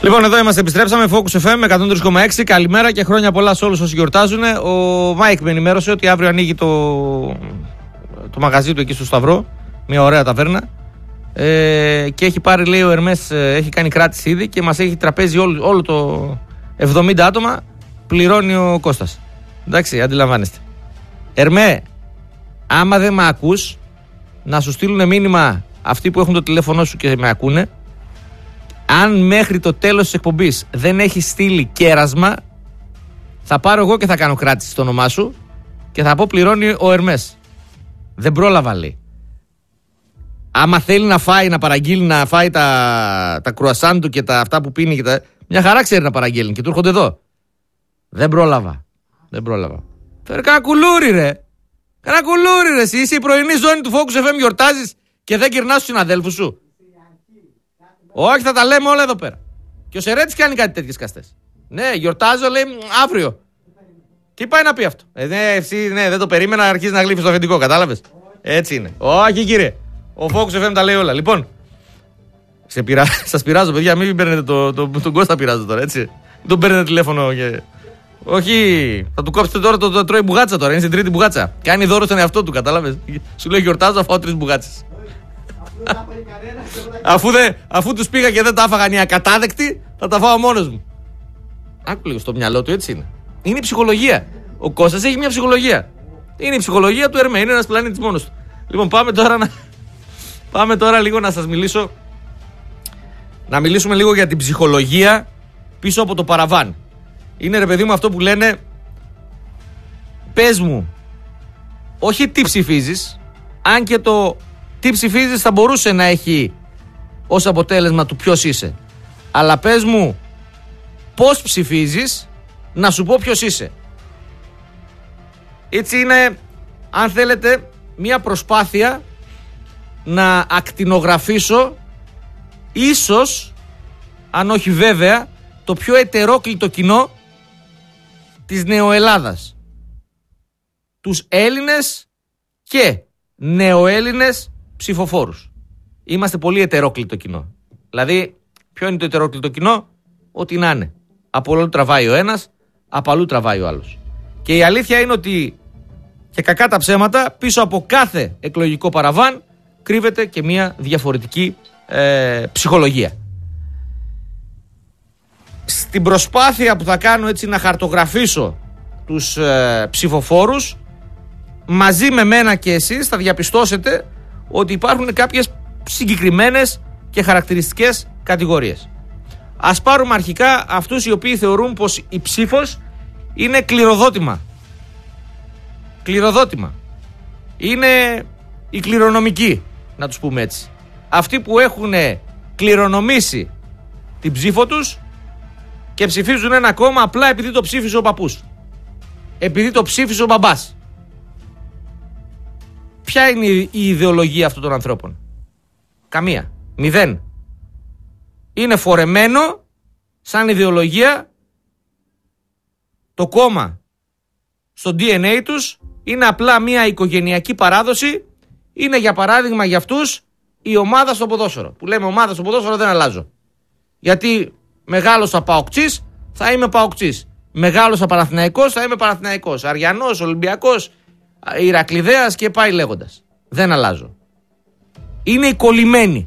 Λοιπόν, εδώ είμαστε, επιστρέψαμε. Focus FM 103,6. Καλημέρα και χρόνια πολλά σε όλους όσοι γιορτάζουν. Ο Μάικ με ενημέρωσε ότι αύριο ανοίγει το μαγαζί του εκεί στο Σταυρό. Μια ωραία ταβέρνα. Και έχει πάρει, λέει, ο Ερμές, έχει κάνει κράτηση ήδη και μας έχει τραπέζι όλο το 70 άτομα. Πληρώνει ο Κώστας. Εντάξει, αντιλαμβάνεστε. Ερμέ, άμα δεν με ακούς, να σου στείλουν μήνυμα αυτοί που έχουν το τηλέφωνο σου και με ακούνε. Αν μέχρι το τέλος της εκπομπής δεν έχει στείλει κέρασμα, θα πάρω εγώ και θα κάνω κράτηση στο όνομά σου και θα πω πληρώνει ο Ερμές. Δεν πρόλαβα, λέει. Άμα θέλει να φάει, να παραγγείλει, να φάει τα κρουασάν του και αυτά που πίνει και μια χαρά ξέρει να παραγγέλνει και του έρχονται εδώ. Δεν πρόλαβα. Φέρε κανένα κουλούρι, ρε. Εσύ είσαι η πρωινή ζώνη του Focus FM, γιορτάζεις και δεν γυρνάς στους συναδέλφους σου. Όχι, θα τα λέμε όλα εδώ πέρα. Και ο Σερέτης κάνει κάτι τέτοιες καστές. Ναι, γιορτάζω, λέει, αύριο. Τι πάει να πει αυτό? Ναι, δεν το περίμενα, αρχίζει να γλύφει στο αφεντικό, κατάλαβες? Έτσι είναι. Όχι, κύριε. Ο Focus FM τα λέει όλα. Λοιπόν, σας πειράζω, παιδιά, μην παίρνετε τον Κώστα, πειράζω τώρα, έτσι. Δεν τον παίρνετε τηλέφωνο και... Όχι, θα του κόψετε τώρα, το τρώει μπουγάτσα τώρα, είναι στην τρίτη μπουγάτσα. Κάνει δώρο στον εαυτό του, κατάλαβες? Σου λέει γιορτάζω, θα φάω 3 μπουγάτσες. Αφού τους πήγα και δεν τα άφαγαν οι ακατάδεκτοι, θα τα φάω μόνος μου. Άκου λίγο, στο μυαλό του έτσι είναι. Είναι η ψυχολογία. Ο Κώστας έχει μια ψυχολογία. Είναι η ψυχολογία του Ερμέ, είναι ένας πλανήτης μόνος του. Λοιπόν, πάμε τώρα λίγο να σας μιλήσω. Να μιλήσουμε λίγο για την ψυχολογία πίσω από το παραβάν. Είναι, ρε παιδί μου, αυτό που λένε, πες μου, όχι τι ψηφίζεις, αν και το τι ψηφίζεις θα μπορούσε να έχει ως αποτέλεσμα του ποιος είσαι. Αλλά πες μου πώς ψηφίζεις, να σου πω ποιος είσαι. Έτσι είναι, αν θέλετε, μια προσπάθεια να ακτινογραφήσω ίσως, αν όχι βέβαια, το πιο ετερόκλητο κοινό της νεοελλάδας. Τους Έλληνες και νεοέλληνες ψηφοφόρους. Είμαστε πολύ ετερόκλητο κοινό. Δηλαδή, ποιο είναι το ετερόκλητο κοινό? Ό,τι να είναι. Από όλο τραβάει ο ένας, από αλλού τραβάει ο άλλος. Και η αλήθεια είναι ότι, και κακά τα ψέματα, πίσω από κάθε εκλογικό παραβάν κρύβεται και μια διαφορετική ψυχολογία. Στην προσπάθεια που θα κάνω έτσι να χαρτογραφήσω τους ψηφοφόρους, μαζί με μένα και εσείς θα διαπιστώσετε ότι υπάρχουν κάποιες συγκεκριμένες και χαρακτηριστικές κατηγορίες. Ας πάρουμε αρχικά αυτούς οι οποίοι θεωρούν πως η ψήφος είναι κληροδότημα. Είναι οι κληρονομικοί, να τους πούμε έτσι. Αυτοί που έχουν κληρονομήσει την ψήφο τους και ψηφίζουν ένα κόμμα απλά επειδή το ψήφισε ο παππούς, επειδή το ψήφισε ο μπαμπάς. Ποια είναι η ιδεολογία αυτών των ανθρώπων? Καμία. 0. Είναι φορεμένο σαν ιδεολογία το κόμμα στο DNA τους. Είναι απλά μια οικογενειακή παράδοση. Είναι, για παράδειγμα, για αυτούς η ομάδα στο ποδόσφαιρο. Που λέμε ομάδα στο ποδόσφαιρο δεν αλλάζω. Γιατί μεγάλωσα Παοκτσής, θα είμαι Παοκτσής. Μεγάλωσα Παναθηναϊκός, θα είμαι Παναθηναϊκός. Αριανός, Ολυμπιακός, Ηρακλειδέας και πάει λέγοντας. Δεν αλλάζω. Είναι οι κολλημένοι.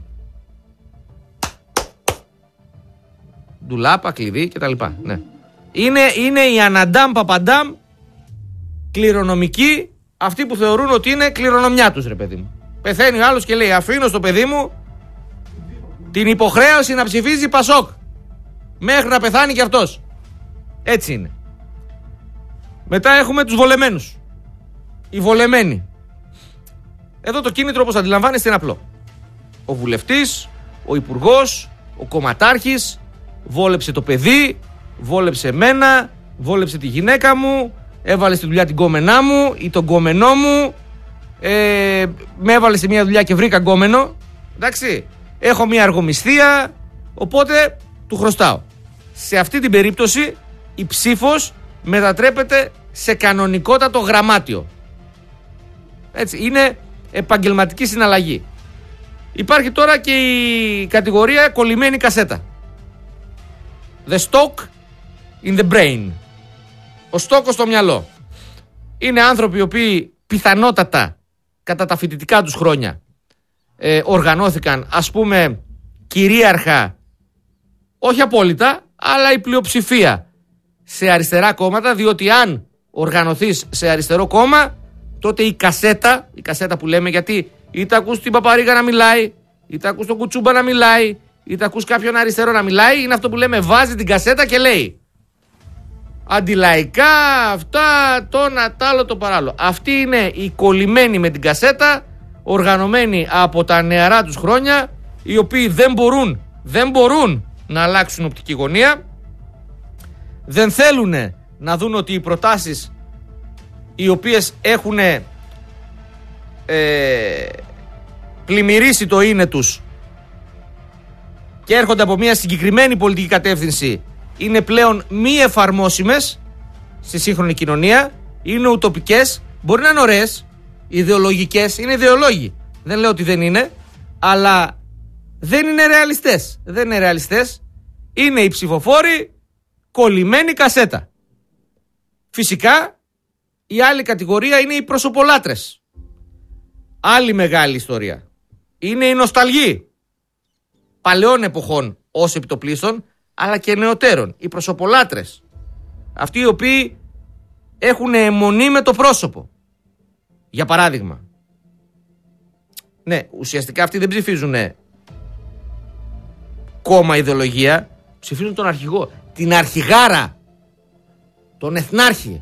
Ντουλάπα, κλειδί κτλ. Ναι. Είναι οι αναντάμ παπαντάμ κληρονομικοί, αυτοί που θεωρούν ότι είναι κληρονομιά τους, ρε παιδί μου. Πεθαίνει ο άλλος και λέει, αφήνω στο παιδί μου την υποχρέωση να ψηφίζει Πασόκ μέχρι να πεθάνει κι αυτός. Έτσι είναι. Μετά έχουμε τους βολεμένους. Οι βολεμένοι. Εδώ το κίνητρο, όπως αντιλαμβάνεστε, είναι απλό. Ο βουλευτής, ο υπουργός, ο κομματάρχης βόλεψε το παιδί, βόλεψε εμένα, βόλεψε τη γυναίκα μου, έβαλε στη δουλειά την κόμενά μου ή τον κόμενό μου, με έβαλε σε μια δουλειά και βρήκα κόμενο. Εντάξει, έχω μια αργομισθία, οπότε του χρωστάω. Σε αυτή την περίπτωση η ψήφος μετατρέπεται σε κανονικότατο γραμμάτιο. Έτσι, είναι επαγγελματική συναλλαγή. Υπάρχει τώρα και η κατηγορία κολλημένη κασέτα. The stock in the brain. Ο στόκος στο μυαλό. Είναι άνθρωποι οι οποίοι πιθανότατα κατά τα φοιτητικά τους χρόνια οργανώθηκαν, ας πούμε, κυρίαρχα, όχι απόλυτα, αλλά η πλειοψηφία σε αριστερά κόμματα, διότι αν οργανωθείς σε αριστερό κόμμα, τότε η κασέτα που λέμε, γιατί είτε ακούς την Παπαρίγα να μιλάει, είτε ακούς τον Κουτσούμπα να μιλάει, είτε ακούς κάποιον αριστερό να μιλάει, είναι αυτό που λέμε βάζει την κασέτα και λέει αντιλαϊκά, αυτά, το να τ' άλλο, το παράλληλο. Αυτοί είναι οι κολλημένοι με την κασέτα, οργανωμένοι από τα νεαρά τους χρόνια, οι οποίοι δεν μπορούν να αλλάξουν οπτική γωνία, δεν θέλουν να δουν ότι οι προτάσεις οι οποίες έχουν πλημμυρίσει το είναι τους και έρχονται από μια συγκεκριμένη πολιτική κατεύθυνση, είναι πλέον μη εφαρμόσιμες στη σύγχρονη κοινωνία, είναι ουτοπικές, μπορεί να είναι ωραίες, ιδεολογικές, είναι ιδεολόγοι, δεν λέω ότι δεν είναι, αλλά δεν είναι ρεαλιστές. Δεν είναι ρεαλιστές, είναι οι ψηφοφόροι κολλημένοι κασέτα. Φυσικά η άλλη κατηγορία είναι οι προσωπολάτρες. Άλλη μεγάλη ιστορία. Είναι οι νοσταλγοί παλαιών εποχών ως επιτοπλίστων, αλλά και νεωτέρων. Οι προσωπολάτρες. Αυτοί οι οποίοι έχουν αιμονή με το πρόσωπο. Για παράδειγμα. Ναι, ουσιαστικά αυτοί δεν ψηφίζουν κόμμα ιδεολογία, ψηφίζουν τον αρχηγό, την αρχηγάρα, τον εθνάρχη.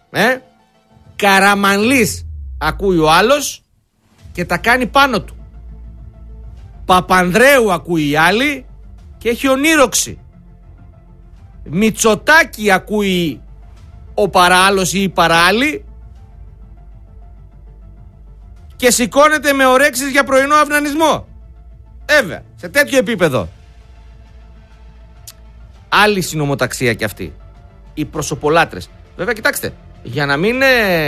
Καραμανλής ακούει ο άλλος και τα κάνει πάνω του. Παπανδρέου ακούει η άλλη και έχει ονείροξη. Μητσοτάκη ακούει ο παράλληλος ή η παράλληλη και σηκώνεται με ορέξεις για πρωινό αυνανισμό. Βέβαια, σε τέτοιο επίπεδο. Άλλη συνομοταξία κι αυτή. Οι προσωπολάτρες. Βέβαια, κοιτάξτε, για να μην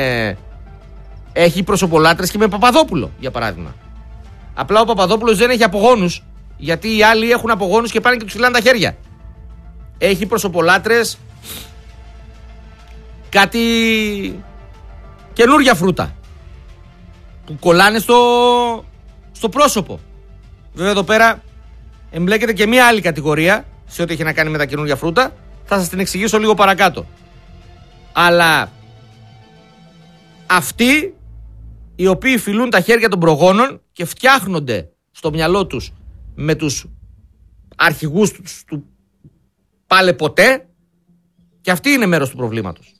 έχει προσωπολάτρες και με Παπαδόπουλο, για παράδειγμα. Απλά ο Παπαδόπουλος δεν έχει απογόνους, γιατί οι άλλοι έχουν απογόνους και πάνε και τους φυλάνε τα χέρια. Έχει προσωπολάτρες κάτι καινούρια φρούτα που κολλάνε στο πρόσωπο. Βέβαια εδώ πέρα εμπλέκεται και μία άλλη κατηγορία σε ό,τι έχει να κάνει με τα καινούρια φρούτα. Θα σας την εξηγήσω λίγο παρακάτω. Αλλά αυτοί οι οποίοι φυλούν τα χέρια των προγόνων και φτιάχνονται στο μυαλό τους με τους αρχηγούς τους του πάλε ποτέ, και αυτή είναι μέρος του προβλήματος.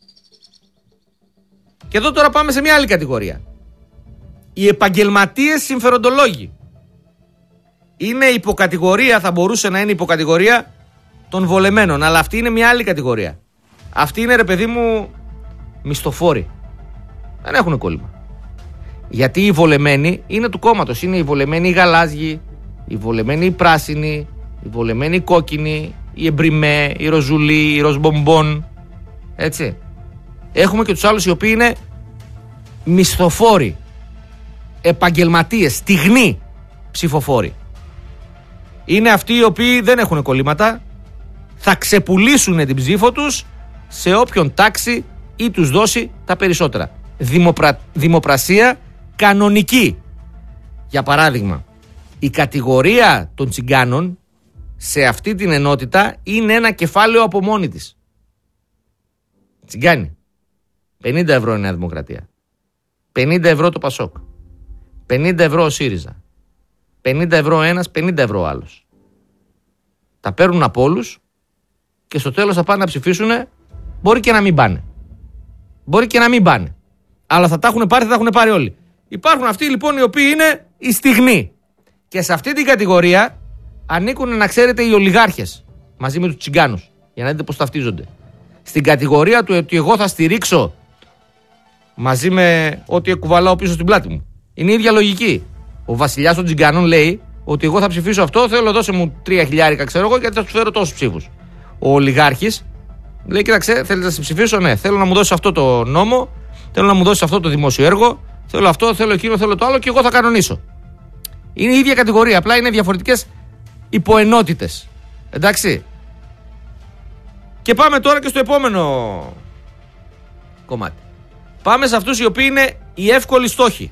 Και εδώ τώρα πάμε σε μια άλλη κατηγορία. Οι επαγγελματίες συμφεροντολόγοι. Είναι υποκατηγορία, θα μπορούσε να είναι υποκατηγορία των βολεμένων, αλλά αυτή είναι μια άλλη κατηγορία. Αυτή είναι, ρε παιδί μου, μισθοφόροι. Δεν έχουν κόλλημα. Γιατί οι βολεμένοι είναι του κόμματος. Είναι οι βολεμένοι οι γαλάζιοι, οι βολεμένοι οι πράσινοι, οι βολεμένοι οι κόκκινοι, οι εμπριμέ, οι ροζουλοί, οι ροσμπομπόν. Έτσι. Έχουμε και τους άλλους οι οποίοι είναι μισθοφόροι, επαγγελματίες, στιγνοί ψηφοφόροι. Είναι αυτοί οι οποίοι δεν έχουν κολλήματα, θα ξεπουλήσουν την ψήφο τους σε όποιον τάξει ή τους δώσει τα περισσότερα. Δημοπρασία κανονική. Για παράδειγμα, η κατηγορία των τσιγκάνων σε αυτή την ενότητα είναι ένα κεφάλαιο από μόνη της. Τσιγκάνοι. 50 ευρώ η Νέα Δημοκρατία. 50 ευρώ το Πασόκ. 50 ευρώ ο ΣΥΡΙΖΑ. 50 ευρώ ένας, 50 ευρώ ο άλλος. Τα παίρνουν από όλους και στο τέλος θα πάνε να ψηφίσουν. Μπορεί και να μην πάνε. Μπορεί και να μην πάνε. Αλλά θα τα έχουν πάρει, θα τα έχουν πάρει όλοι. Υπάρχουν αυτοί λοιπόν οι οποίοι είναι οι στιγνοί. Και σε αυτή την κατηγορία ανήκουν, να ξέρετε, οι ολιγάρχες μαζί με τους τσιγκάνους. Για να δείτε πώς ταυτίζονται. Στην κατηγορία του ότι εγώ θα στηρίξω μαζί με ό,τι κουβαλάω πίσω στην πλάτη μου. Είναι η ίδια λογική. Ο βασιλιάς των τσιγκάνων λέει ότι εγώ θα ψηφίσω αυτό, θέλω δώσε μου 3.000, ξέρω εγώ, γιατί θα του φέρω τόσους ψήφους. Ο ολιγάρχης λέει, κοίταξε, θέλεις να σε ψηφίσω? Ναι, θέλω να μου δώσεις αυτό το νόμο, θέλω να μου δώσεις αυτό το δημόσιο έργο, θέλω αυτό, θέλω εκείνο, θέλω το άλλο και εγώ θα κανονίσω. Είναι η ίδια κατηγορία, απλά είναι διαφορετικές υποενότητες. Εντάξει. Και πάμε τώρα και στο επόμενο κομμάτι. Πάμε σε αυτούς οι οποίοι είναι οι εύκολοι στόχοι.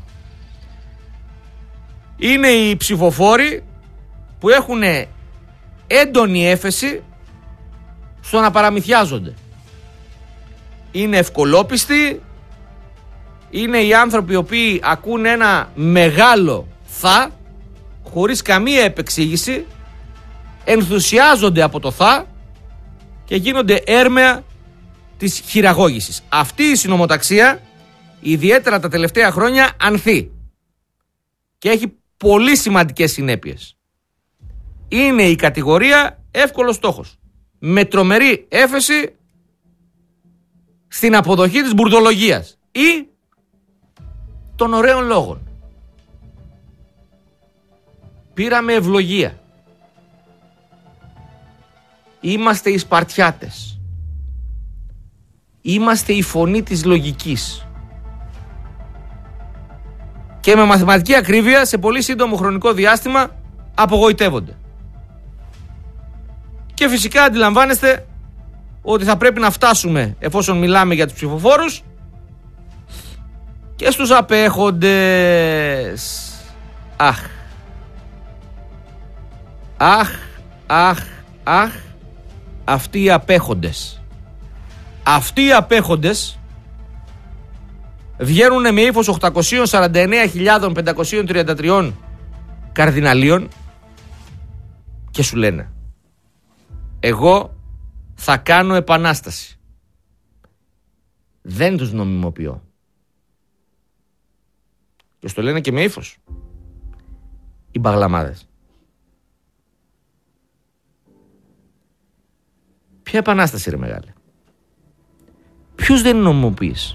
Είναι οι ψηφοφόροι που έχουν έντονη έφεση στο να παραμυθιάζονται. Είναι ευκολόπιστοι, είναι οι άνθρωποι οι οποίοι ακούν ένα μεγάλο θα, χωρίς καμία επεξήγηση, ενθουσιάζονται από το θα και γίνονται έρμεα της χειραγώγησης. Αυτή η συνομοταξία, ιδιαίτερα τα τελευταία χρόνια, ανθεί και έχει πολύ σημαντικές συνέπειες. Είναι η κατηγορία εύκολος στόχος, με τρομερή έφεση στην αποδοχή της μπουρδολογίας ή των ωραίων λόγων. Πήραμε ευλογία. Είμαστε οι Σπαρτιάτες. Είμαστε η φωνή της λογικής. Και με μαθηματική ακρίβεια σε πολύ σύντομο χρονικό διάστημα απογοητεύονται. Και φυσικά αντιλαμβάνεστε ότι θα πρέπει να φτάσουμε, εφόσον μιλάμε για τους ψηφοφόρους, και στους απέχοντες. Αχ, αυτοί οι απέχοντες. Αυτοί οι απέχοντες βγαίνουν με ύφος 849.533 καρδιναλίων και σου λένε: εγώ θα κάνω επανάσταση. Δεν τους νομιμοποιώ. Και στο λένε και με ύφος οι μπαγλαμάδες. Ποια επανάσταση, ρε μεγάλε? Ποιους δεν νομιμοποιείς?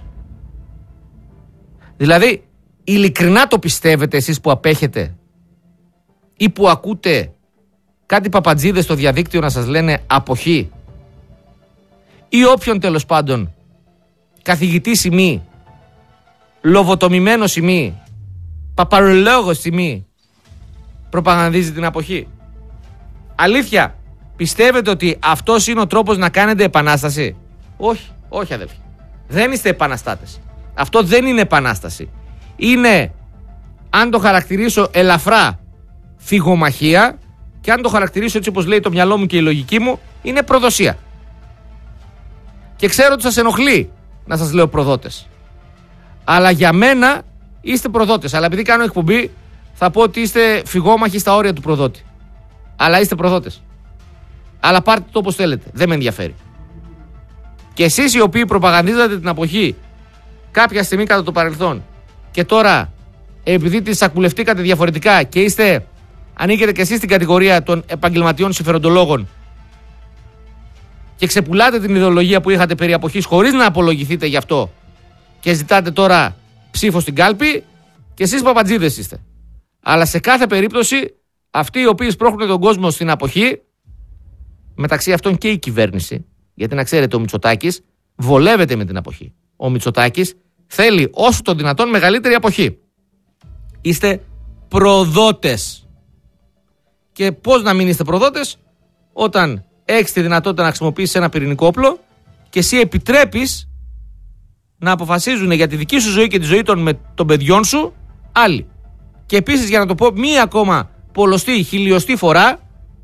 Δηλαδή, ειλικρινά το πιστεύετε εσείς που απέχετε ή που ακούτε κάτι παπατζίδες στο διαδίκτυο να σας λένε αποχή, ή όποιον τέλος πάντων καθηγητή σημεί, λοβοτομημένο σημεί, παπαρολόγο σημεί προπαγανδίζει την αποχή? Αλήθεια, πιστεύετε ότι αυτός είναι ο τρόπος να κάνετε επανάσταση? Όχι, όχι αδελφοί. Δεν είστε επαναστάτες. Αυτό δεν είναι επανάσταση. Είναι, αν το χαρακτηρίσω ελαφρά, φυγομαχία, και αν το χαρακτηρίσω έτσι όπως λέει το μυαλό μου και η λογική μου, είναι προδοσία. Και ξέρω ότι σας ενοχλεί να σας λέω προδότες. Αλλά για μένα είστε προδότες. Αλλά επειδή κάνω εκπομπή, θα πω ότι είστε φυγόμαχοι στα όρια του προδότη. Αλλά είστε προδότες. Αλλά πάρτε το όπως θέλετε. Δεν με ενδιαφέρει. Και εσείς οι οποίοι προπαγανδίζατε την αποχή κάποια στιγμή κατά το παρελθόν και τώρα, επειδή τη σακουλευτήκατε διαφορετικά και είστε, ανήκετε και εσείς στην κατηγορία των επαγγελματιών συμφεροντολόγων και ξεπουλάτε την ιδεολογία που είχατε περί αποχής χωρίς να απολογηθείτε γι' αυτό και ζητάτε τώρα ψήφο στην κάλπη, και εσείς παπατζίδες είστε. Αλλά σε κάθε περίπτωση, αυτοί οι οποίοι σπρώχνουν τον κόσμο στην αποχή, μεταξύ αυτών και η κυβέρνηση, γιατί να ξέρετε, ο Μητσοτάκης βολεύεται με την αποχή. Ο Μητσοτάκης θέλει όσο το δυνατόν μεγαλύτερη αποχή. Είστε προδότες. Και πώς να μην είστε προδότες, όταν έχεις τη δυνατότητα να χρησιμοποιήσεις ένα πυρηνικό όπλο και εσύ επιτρέπεις να αποφασίζουν για τη δική σου ζωή και τη ζωή των παιδιών σου άλλοι. Και επίσης, για να το πω μία ακόμα πολλωστή, χιλιοστή φορά,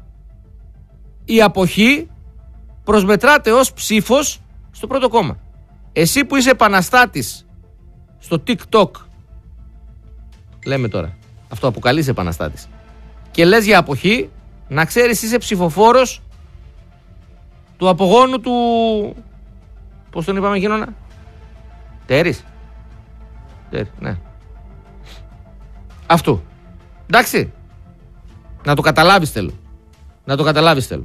η αποχή προσμετράται ως ψήφος στο πρώτο κόμμα. Εσύ που είσαι επαναστάτης στο TikTok, λέμε τώρα, αυτό αποκαλείς επαναστάτης, και λες για αποχή, να ξέρεις είσαι ψηφοφόρος του απογόνου του, πώς τον είπαμε εκείνονα, Τέρης, ναι, αυτού. Εντάξει, να το καταλάβεις θέλω. Να το καταλάβεις θέλω.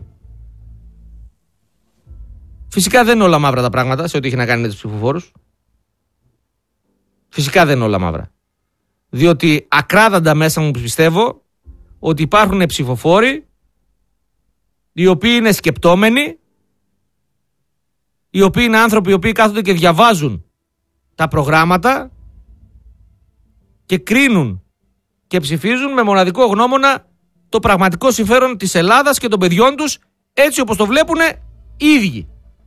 Φυσικά δεν είναι όλα μαύρα τα πράγματα σε ό,τι έχει να κάνει με τους ψηφοφόρους. Φυσικά δεν είναι όλα μαύρα. Διότι ακράδαντα μέσα μου πιστεύω ότι υπάρχουν ψηφοφόροι οι οποίοι είναι σκεπτόμενοι, οι οποίοι είναι άνθρωποι οι οποίοι κάθονται και διαβάζουν τα προγράμματα και κρίνουν και ψηφίζουν με μοναδικό γνώμονα το πραγματικό συμφέρον της Ελλάδας και των παιδιών τους, έτσι όπως το βλέπουν οι ίδιοι.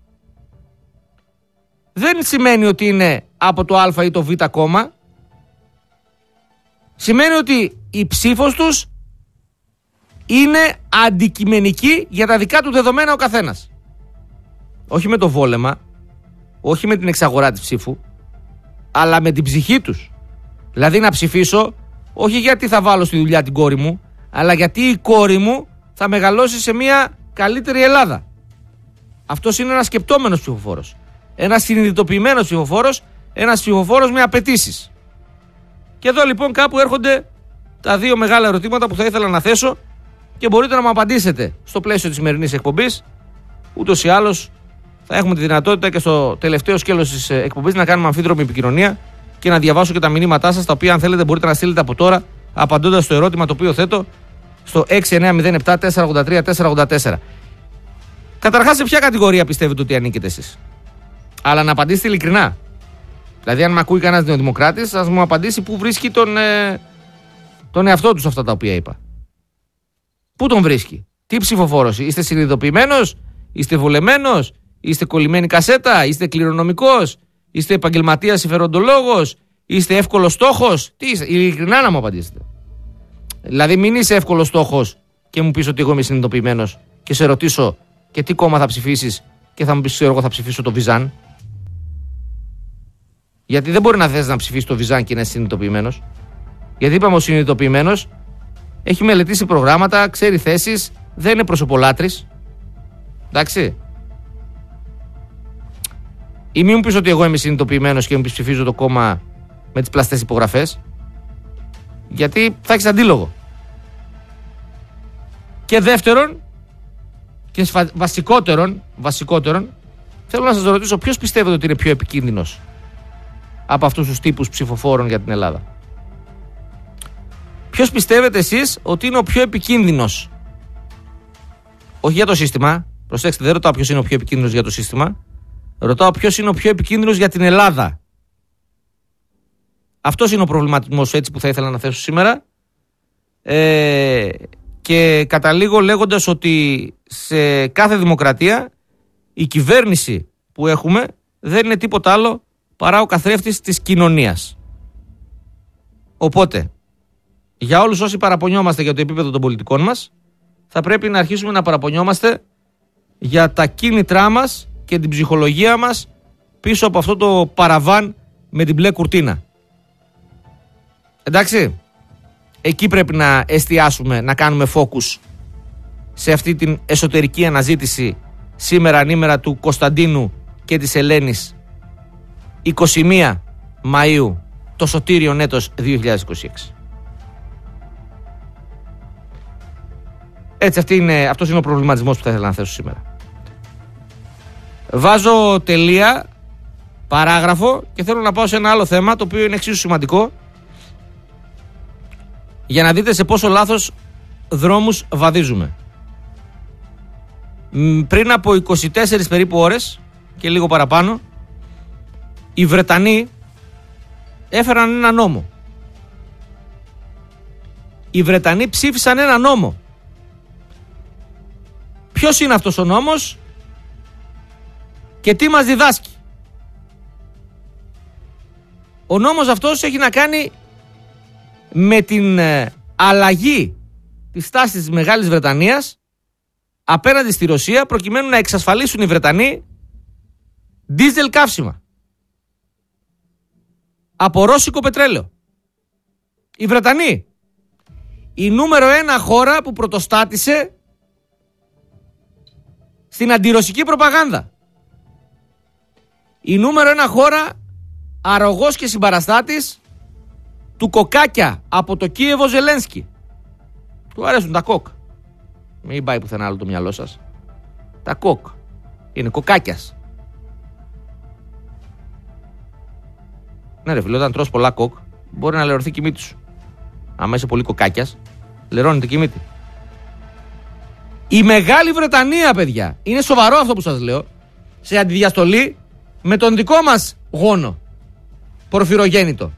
δεν σημαίνει ότι είναι από το Α ή το Β κόμμα. Σημαίνει ότι η ψήφος τους είναι αντικειμενική για τα δικά του δεδομένα ο καθένας. Όχι με το βόλεμα, όχι με την εξαγορά της ψήφου, αλλά με την ψυχή τους. Δηλαδή να ψηφίσω όχι γιατί θα βάλω στη δουλειά την κόρη μου, αλλά γιατί η κόρη μου θα μεγαλώσει σε μια καλύτερη Ελλάδα. Αυτός είναι ένας σκεπτόμενος ψηφοφόρος. Ένας συνειδητοποιημένος ψηφοφόρος, ένας ψηφοφόρος με απαιτήσεις. Και εδώ λοιπόν κάπου έρχονται τα δύο μεγάλα ερωτήματα που θα ήθελα να θέσω και μπορείτε να μου απαντήσετε στο πλαίσιο της σημερινής εκπομπής. Ούτως ή άλλως θα έχουμε τη δυνατότητα και στο τελευταίο σκέλος της εκπομπής να κάνουμε αμφίδρομη επικοινωνία και να διαβάσω και τα μηνύματά σας, τα οποία αν θέλετε μπορείτε να στείλετε από τώρα απαντώντας στο ερώτημα το οποίο θέτω στο 6907-483-484. Καταρχάς, σε ποια κατηγορία πιστεύετε ότι ανήκετε εσείς? Αλλά να απαντήσετε ειλικρινά. Δηλαδή, αν με ακούει κανένας νεοδημοκράτης, ας μου απαντήσει πού βρίσκει τον εαυτό του σε αυτά τα οποία είπα. Πού τον βρίσκει? Τι ψηφοφόρος? Είστε συνειδητοποιημένος? Είστε βολεμένος? Είστε κολλημένη κασέτα? Είστε κληρονομικός? Είστε επαγγελματίας συμφεροντολόγος? Είστε εύκολος στόχος? Τι είστε? Ειλικρινά να μου απαντήσετε. Δηλαδή, μην είσαι εύκολος στόχος και μου πεις ότι εγώ είμαι συνειδητοποιημένος και σε ρωτήσω και τι κόμμα θα ψηφίσεις και θα μου πεις εγώ θα ψηφίσω το Βυζάν. Γιατί δεν μπορεί να θες να ψηφίσεις το Βυζάν και να είσαι συνειδητοποιημένος. Γιατί είπαμε ο συνειδητοποιημένος έχει μελετήσει προγράμματα, ξέρει θέσεις, δεν είναι προσωπολάτρης. Εντάξει. Ή μην μου πεις ότι εγώ είμαι συνειδητοποιημένος και μου πεις ψηφίζω το κόμμα με τις πλαστές υπογραφές. Γιατί θα έχεις αντίλογο. Και δεύτερον, και βασικότερον, θέλω να σας ρωτήσω ποιος πιστεύετε ότι είναι πιο επικίνδυνος από αυτούς τους τύπους ψηφοφόρων για την Ελλάδα? Ποιος πιστεύετε εσείς ότι είναι ο πιο επικίνδυνος? Όχι για το σύστημα. Προσέξτε, δεν ρωτάω ποιος είναι ο πιο επικίνδυνος για το σύστημα. Ρωτάω ποιος είναι ο πιο επικίνδυνος για την Ελλάδα. Αυτός είναι ο προβληματισμός έτσι που θα ήθελα να θέσω σήμερα. Και καταλήγω λέγοντας ότι σε κάθε δημοκρατία η κυβέρνηση που έχουμε δεν είναι τίποτα άλλο παρά ο καθρέφτης της κοινωνίας. Οπότε, για όλους όσοι παραπονιόμαστε για το επίπεδο των πολιτικών μας, θα πρέπει να αρχίσουμε να παραπονιόμαστε για τα κίνητρά μας και την ψυχολογία μας πίσω από αυτό το παραβάν με την μπλε κουρτίνα. Εντάξει, εκεί πρέπει να εστιάσουμε, να κάνουμε focus σε αυτή την εσωτερική αναζήτηση σήμερα ανήμερα του Κωνσταντίνου και της Ελένης 21 Μαΐου το σωτήριον έτος 2026. Έτσι αυτός είναι ο προβληματισμός που θα ήθελα να θέσω σήμερα. Βάζω τελεία, παράγραφο και θέλω να πάω σε ένα άλλο θέμα το οποίο είναι εξίσου σημαντικό για να δείτε σε πόσο λάθος δρόμους βαδίζουμε. Πριν από 24 περίπου ώρες και λίγο παραπάνω, οι Βρετανοί έφεραν ένα νόμο. Οι Βρετανοί ψήφισαν ένα νόμο. Ποιος είναι αυτός ο νόμος και τι μας διδάσκει? Ο νόμος αυτός έχει να κάνει με την αλλαγή της στάσης της Μεγάλης Βρετανίας απέναντι στη Ρωσία προκειμένου να εξασφαλίσουν οι Βρετανοί ντίζελ καύσιμα από ρώσικο πετρέλαιο. Οι Βρετανοί, η νούμερο 1 χώρα που πρωτοστάτησε στην αντιρωσική προπαγάνδα. Η νούμερο 1 χώρα αρρωγός και συμπαραστάτης του κοκάκια από το Κίεβο Ζελένσκι. Του αρέσουν τα κοκ. Μην πάει πουθενά άλλο το μυαλό σας. Τα κοκ. Είναι κοκάκιας. Ναι ρε φίλε, όταν τρως πολλά κοκ μπορεί να λερωθεί η μύτη σου. Άμα είσαι πολύ κοκάκιας, λερώνεται και η μύτη. Η Μεγάλη Βρετανία, παιδιά, είναι σοβαρό αυτό που σας λέω, σε αντιδιαστολή με τον δικό μας γόνο πορφυρογέννητο.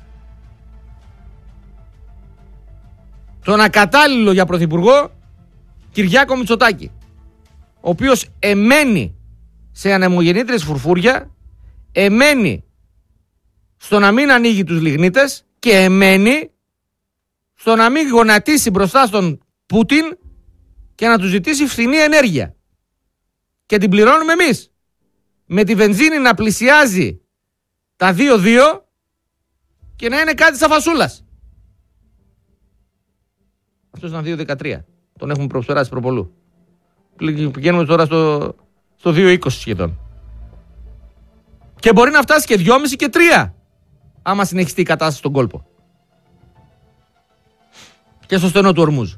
Τον ακατάλληλο για πρωθυπουργό Κυριάκο Μητσοτάκη, ο οποίος εμένει σε ανεμογεννήτριες φουρφούρια, εμένει στο να μην ανοίγει τους λιγνίτες και εμένει στο να μην γονατίσει μπροστά στον Πούτιν και να του ζητήσει φθηνή ενέργεια. Και την πληρώνουμε εμείς. Με τη βενζίνη να πλησιάζει τα 2-2 και να είναι κάτι σαν φασούλας. Αυτός ήταν 2-13. Τον έχουμε προσπεράσει προπολού. Πηγαίνουμε τώρα στο 2-20 σχεδόν. Και μπορεί να φτάσει και 2,5 και 3 άμα συνεχιστεί η κατάσταση στον κόλπο. Και στο στενό του Ορμούζ.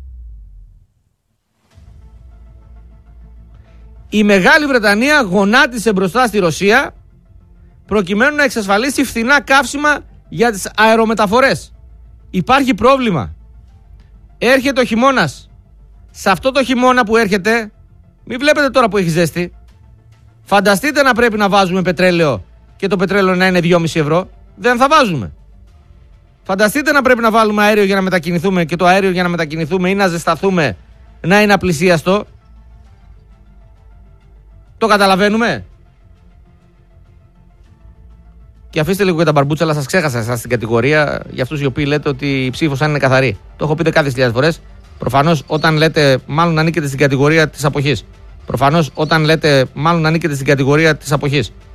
Η Μεγάλη Βρετανία γονάτισε μπροστά στη Ρωσία προκειμένου να εξασφαλίσει φθηνά καύσιμα για τις αερομεταφορές. Υπάρχει πρόβλημα. Έρχεται ο χειμώνας. Σε αυτό το χειμώνα που έρχεται, μην βλέπετε τώρα που έχει ζέστη. Φανταστείτε να πρέπει να βάζουμε πετρέλαιο και το πετρέλαιο να είναι 2,5 ευρώ. Δεν θα βάζουμε. Φανταστείτε να πρέπει να βάλουμε αέριο για να μετακινηθούμε και το αέριο για να μετακινηθούμε ή να ζεσταθούμε να είναι απλησίαστο. Το καταλαβαίνουμε. Και αφήστε λίγο και τα μπαρμπούτσα, αλλά σας ξέχασα εσάς στην κατηγορία για αυτούς οι οποίοι λέτε ότι η ψήφος αν είναι καθαρή. Το έχω πει δεκάδες χιλιάδες φορές. Προφανώς όταν λέτε, μάλλον ανήκετε στην κατηγορία της αποχής.